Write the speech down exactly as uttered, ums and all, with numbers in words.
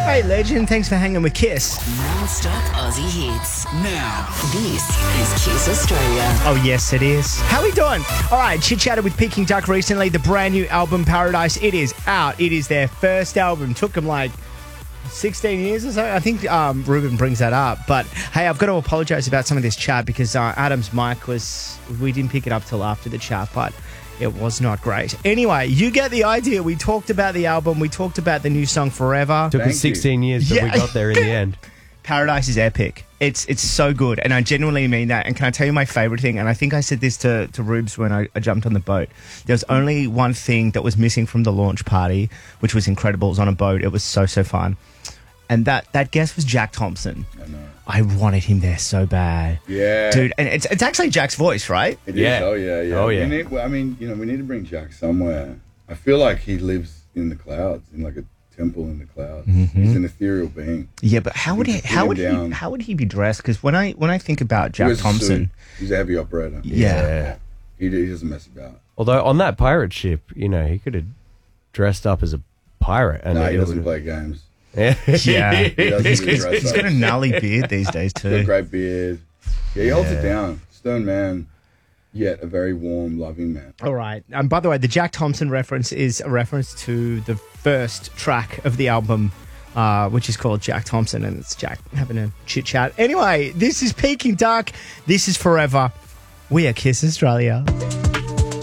Hey, legend. Thanks for hanging with Kiss. Non-stop Aussie hits. Now, this is Kiss Australia. Oh, yes, it is. How we doing? All right, chit-chatted with Peking Duck recently. The brand new album, Paradise, it is out. It is their first album. Took them like sixteen years or so. I think um, Ruben brings that up. But, hey, I've got to apologise about some of this chat because uh, Adam's mic was... We didn't pick it up till after the chat, but... It was not great. Anyway, you get the idea. We talked about the album. We talked about the new song Forever. Took us sixteen years, but Yeah. we got there in the end. Paradise is epic. It's it's so good, and I genuinely mean that. And can I tell you my favourite thing? And I think I said this to, to Rubes when I, I jumped on the boat. There was only one thing that was missing from the launch party, which was incredible. It was on a boat. It was so, so fun. And that, that guest was Jack Thompson. I know. I wanted him there so bad. Yeah. Dude, and it's it's actually Jack's voice, right? It is. Yeah. Oh, yeah, yeah. Oh, We yeah. need, well, I mean, you know, we need to bring Jack somewhere. I feel like he lives in the clouds, in like a temple in the clouds. Mm-hmm. He's an ethereal being. Yeah, but how would he You can how pin would him he down. how would he be dressed? Because when I when I think about He Jack wears a Thompson, suit. He's a heavy operator. yeah. He, he doesn't mess about. Although on that pirate ship, you know, he could have dressed up as a pirate. And No, it he doesn't would've- play games. Yeah. He doesn't he's, do he's- dress he's got a up. gnarly beard these days He's got a too. great beard. Yeah, he holds Yeah. it down. Stern man, yet a very warm, loving man. All right. And by the way, the Jack Thompson reference is a reference to the first track of the album, uh, which is called Jack Thompson, and it's Jack having a chit chat. Anyway, this is Peking Duck. This is Forever. We are Kiss Australia.